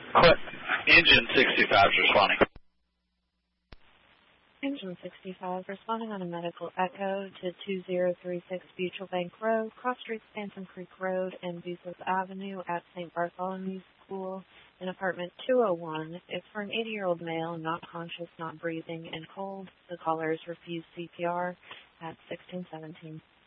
Quit. Engine 65 is responding. Engine 65 responding on a medical echo to 2036 Mutual Bank Road, Cross Street, Stanton Creek Road, and Bucos Avenue at St. Bartholomew's School in apartment 201. It's for an 80-year-old male, not conscious, not breathing, and cold. The caller has refused CPR at 1617.